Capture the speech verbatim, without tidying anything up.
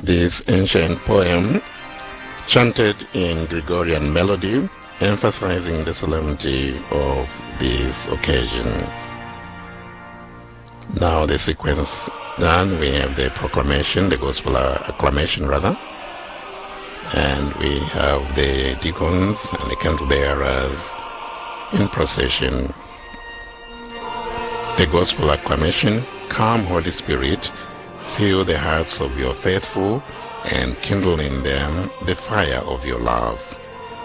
this ancient poem chanted in Gregorian melody, emphasizing the solemnity of this occasion. Now the sequence done, we have the proclamation, the gospel acclamation rather, and we have the deacons and the candle bearers in procession. The gospel acclamation: Come, Holy Spirit, fill the hearts of your faithful and kindle in them the fire of your love.